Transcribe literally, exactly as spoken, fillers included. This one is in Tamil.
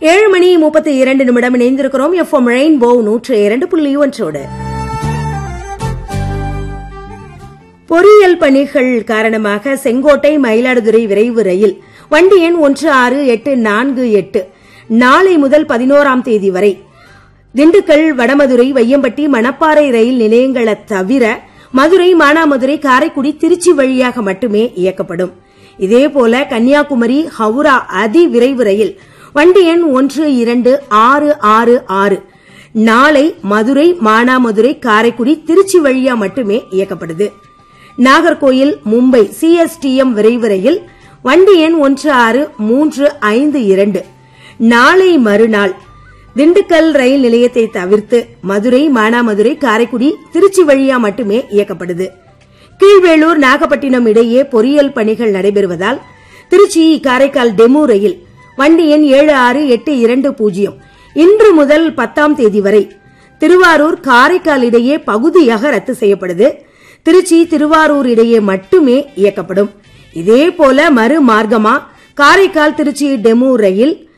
ஏழு மணி முப்பத்தி இரண்டு நிமிடம் இணைந்திருக்கிறோம். எஃப்எம் ரெயின்போ நூற்று இரண்டு புள்ளி ஒன்றோடு. பொறியியல் பணிகள் காரணமாக செங்கோட்டை மயிலாடுதுறை விரைவு ரயில் வண்டி எண் ஒன்று ஆறு எட்டு நான்கு எட்டு நாளை முதல் பதினோராம் தேதி வரை திண்டுக்கல், வடமதுரை, வையம்பட்டி, மணப்பாறை ரயில் நிலையங்களை தவிர மதுரை, மானாமதுரை, காரைக்குடி, திருச்சி வழியாக மட்டுமே இயக்கப்படும். இதேபோல கன்னியாகுமரி, ஹவுரா அதி விரைவு ரயில் வண்டி எண் ஒன்று இரண்டு ஆறு ஆறு ஆறு நாளை மதுரை, மானாமதுரை, காரைக்குடி, திருச்சி வழியா மட்டுமே இயக்கப்படுது. நாகர்கோயில், மும்பை சிஎஸ்டிஎம் விரைவு ரயில் வண்டி எண் ஒன்று ஆறு மூன்று ஐந்து இரண்டு நாளை மறுநாள் திண்டுக்கல் ரயில் நிலையத்தை தவிர்த்து மதுரை, மானாமதுரை, காரைக்குடி, திருச்சி வழியா மட்டுமே இயக்கப்படுது. கீழ்வேளூர், நாகப்பட்டினம் இடையே பொறியியல் பணிகள் நடைபெறுவதால் திருச்சி, காரைக்கால் டெமு ரயில் வண்டி எண் ஏழு ஆறு எட்டு இரண்டு பூஜ்ஜியம் இன்று முதல் பத்தாம் தேதி வரை திருவாரூர், காரைக்கால் இடையே பகுதியாக ரத்து செய்யப்படுது. திருச்சி, திருவாரூர் இடையே மட்டுமே இயக்கப்படும். இதேபோல மறு மார்க்கமா காரைக்கால், திருச்சி டெமு ரயில்